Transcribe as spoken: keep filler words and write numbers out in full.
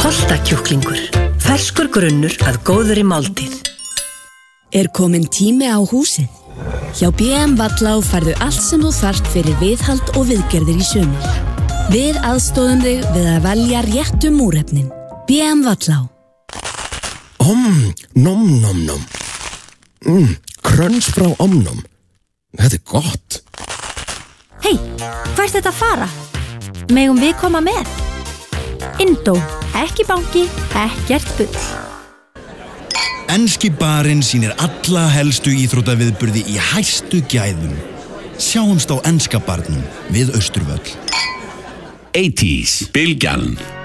Holtakjúklingur. Ferskur grunnur að góðri máltíð. Er kominn tími á húsið? Hjá B M Vallá færðu allt sem þú þarft fyrir viðhald og viðgerðir í sumar. Við aðstoðum þig við að velja réttu múrefnin. B M Vallá. Om, nom, nom, nom. Mm, kröns frá Omnom. Þetta er gott. Hei, hvert er þetta að fara? Megum við koma með? Indó, ekki banki, ekkert bull. Enski barinn sýnir alla helstu íþróttaviðburði í hæstu gæðum. Sjáumst á enska barnum við Austurvöll. eighties, Bylgjan.